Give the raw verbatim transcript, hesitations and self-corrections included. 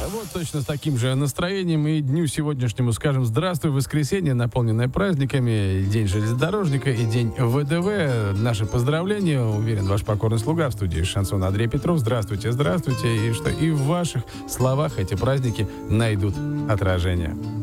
Вот точно с таким же настроением и дню сегодняшнему скажем здравствуй, воскресенье, наполненное праздниками, день железнодорожника и день ВДВ. Наши поздравления, уверен, ваш покорный слуга в студии Шансон Андрей Петров. Здравствуйте, здравствуйте. И что и в ваших словах эти праздники найдут отражение.